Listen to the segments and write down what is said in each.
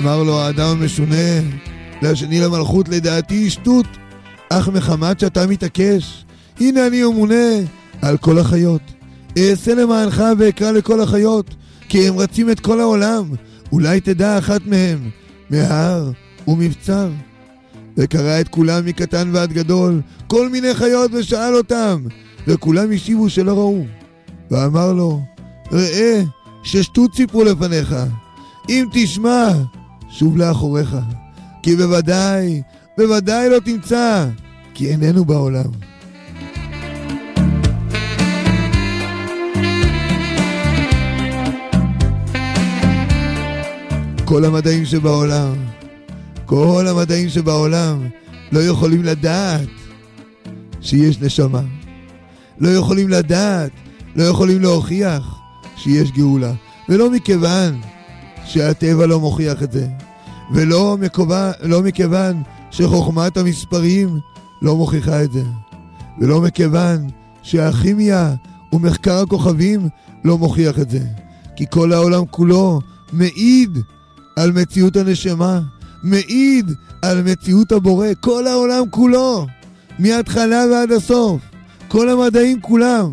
אמר לו האדם המשונה לשני למלכות, לדעתי שטות, אך מחמת שאתה מתעקש, הנה אני ממונה על כל החיות. אעשה למענך ואקרא לכל החיות, כי הם רצים את כל העולם, אולי תדע אחת מהם, מהר ומבצר. וקרא את כולם מקטן ועד גדול, כל מיני חיות, ושאל אותם, וכולם השיבו שלא ראו. ואמר לו, ראה ששטות סיפרו לפניך, אם תשמע שוב לאחוריך, כי בוודאי לא תמצא, כי איננו בעולם. כל המדעים שבעולם לא יכולים לדעת שיש נשמה. לא יכולים לדעת, לא יכולים להוכיח שיש גאולה. ולא מכיוון שהטבע לא מוכיח את זה. ולא מכיוון שחוכמת המספרים לא מוכיחה את זה. ולא מכיוון שהכימיה ומחקר הכוכבים לא מוכיח את זה. כי כל העולם כולו מעיד על מציאות הנשמה, מעיד על מציאות הבורא. כל העולם כולו, מההתחלה ועד הסוף, כל המדעים כולם.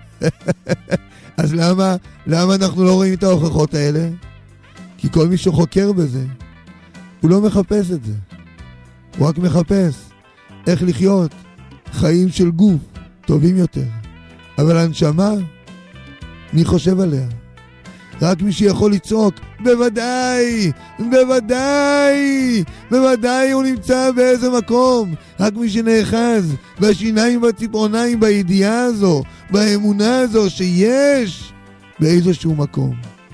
אז למה אנחנו לא רואים את ההוכחות האלה? כי כל מי שחוקר בזה, הוא לא מחפש את זה. הוא רק מחפש איך לחיות חיים של גוף טובים יותר. אבל הנשמה, מי חושב עליה? רק מי שיכול לצעוק, בוודאי, בוודאי, בוודאי הוא נמצא באיזה מקום. רק מי שנאחז בשיניים ובציפורניים, בידיעה הזו, באמונה הזו שיש באיזשהו מקום.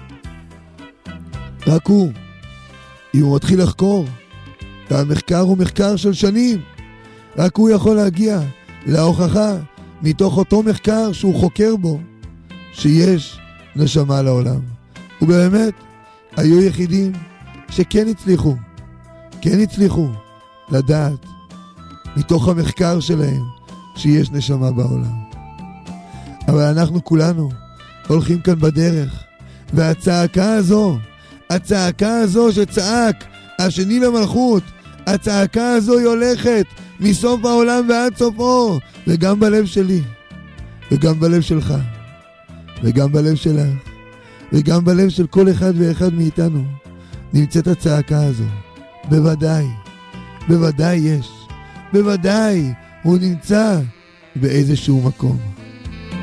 רק הוא, אם הוא מתחיל לחקור, והמחקר הוא מחקר של שנים, רק הוא יכול להגיע להוכחה מתוך אותו מחקר שהוא חוקר בו, שיש נשמה לעולם. ובאמת, היו יחידים שכן הצליחו לדעת מתוך המחקר שלהם שיש נשמה בעולם. אבל אנחנו כולנו הולכים כאן בדרך, והצעקה הזו שצעק השני למלכות, הצעקה הזו היא הולכת מסוף העולם ועד סופו, וגם בלב שלי, וגם בלב שלך, וגם בלב שלך, וגם בלב של כל אחד ואחד מאיתנו נמצאת הצעקה הזו. בוודאי יש, בוודאי הוא נמצא באיזשהו מקום.